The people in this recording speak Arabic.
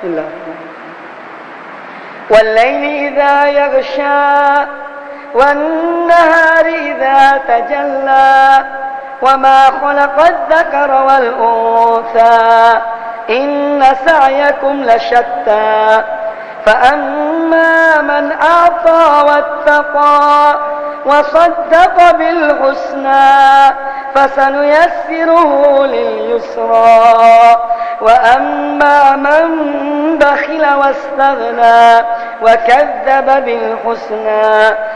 الله. والليل إذا يغشى والنهار إذا تجلى وما خلق الذكر والأنثى إن سعيكم لشتى فأما من أعطى واتقى وصدق بالحسنى فسنيسره لليسرى وأما من بخل واستغنى وكذب بالحسنى